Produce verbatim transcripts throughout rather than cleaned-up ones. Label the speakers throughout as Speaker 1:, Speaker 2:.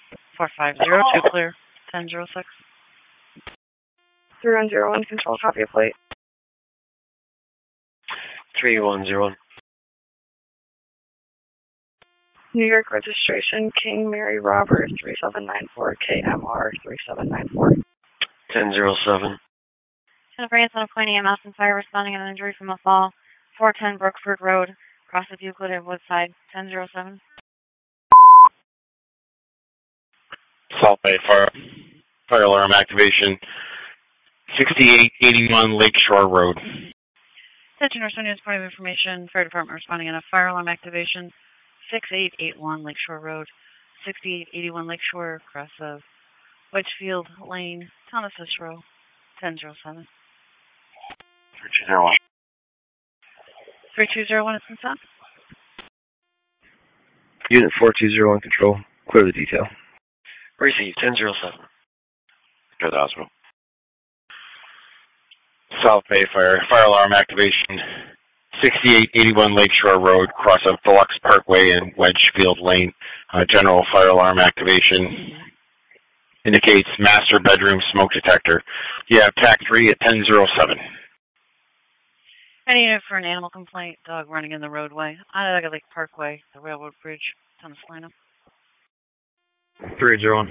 Speaker 1: four five zero two clear, ten zero six.
Speaker 2: three one zero one, control, copy a plate.
Speaker 3: three one zero one.
Speaker 2: New York registration, King Mary Robert, three seven nine four, K M R three seven nine four.
Speaker 3: ten zero seven.
Speaker 1: ten France on a pointing at Mountain Fire, responding on an injury from a fall. four ten Brookford Road, cross of Euclid at Woodside, ten zero seven.
Speaker 4: Salt Bay Fire, fire alarm activation, sixty-eight eighty-one Lakeshore Road.
Speaker 1: Attention, Northwest Point of Information, Fire Department responding on a fire alarm activation, sixty-eight eighty-one Lakeshore Road, sixty-eight eighty-one Lakeshore, cross of Wedgefield Lane, Thomas Cicero, ten zero seven.
Speaker 3: three two zero one.
Speaker 1: three two zero one is in stop.
Speaker 3: Unit four two zero one, control. Clear the detail. Receive ten zero seven.
Speaker 4: Go to the hospital. South Bay Fire, fire alarm activation, sixty-eight eighty-one Lakeshore Road, cross of Deluxe Parkway and Wedgefield Lane. Uh, general fire alarm activation indicates master bedroom smoke detector. You have T A C three at ten zero seven.
Speaker 1: Any unit for an animal complaint, dog running in the roadway, Onondaga Lake Parkway, the railroad bridge, Thomas Lino.
Speaker 3: three zero one.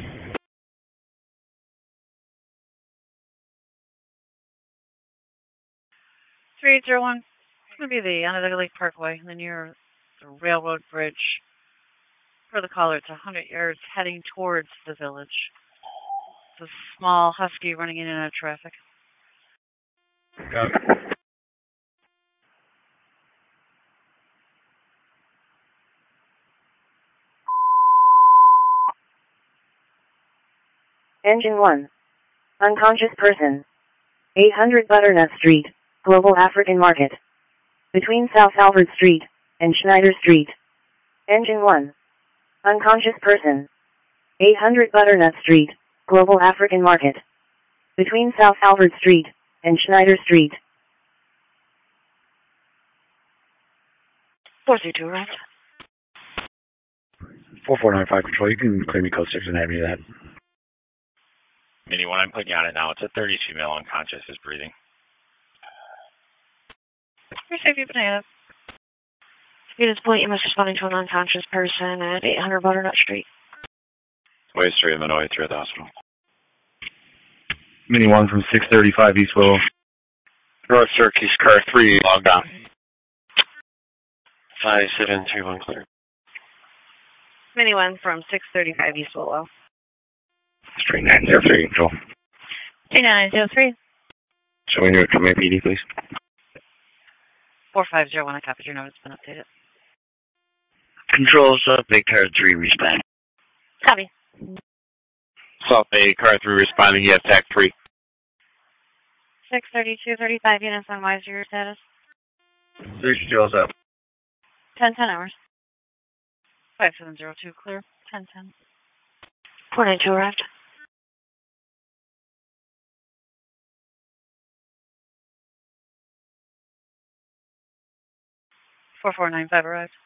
Speaker 1: three eight zero one, it's going to be the Onondaga Lake Parkway, the near the railroad bridge. For the caller, it's one hundred yards heading towards the village. It's a small husky running in and out of traffic.
Speaker 3: Got it.
Speaker 5: Engine one. Unconscious person. eight hundred Butternut Street, Global African Market. Between South Albert Street and Schneider Street. Engine one. Unconscious person. eight hundred Butternut Street, Global African Market. Between South Albert Street and Schneider Street.
Speaker 1: four two two, right?
Speaker 6: four four nine five, control. You can clear me code six and have me that.
Speaker 4: Mini one, I'm putting you on it now. It's a thirty-two mil unconscious, is breathing.
Speaker 1: Receive you, banana. Units point, you must responding to an unconscious person at eight hundred Butternut Street.
Speaker 4: Way three of them, way three at the hospital.
Speaker 6: Mini one from six thirty-five East Willow.
Speaker 4: North Syracuse, car three, logged on.
Speaker 3: five seven three one, clear.
Speaker 1: Mini one from six thirty-five East Willow.
Speaker 6: Straight nine zero three, control.
Speaker 1: three nine zero three.
Speaker 3: Showing your command P D, please.
Speaker 1: four five zero one, I copied your note. It's been updated.
Speaker 3: Control, South Bay Car three, respond.
Speaker 1: Copy.
Speaker 4: South Bay, car three responding, you have T A C three.
Speaker 1: six thirty-two thirty-five units on Wiser, your status.
Speaker 3: three two zero up.
Speaker 1: ten ten hours. five seven zero two, clear. ten ten. four nine two arrived. four four nine five arrived.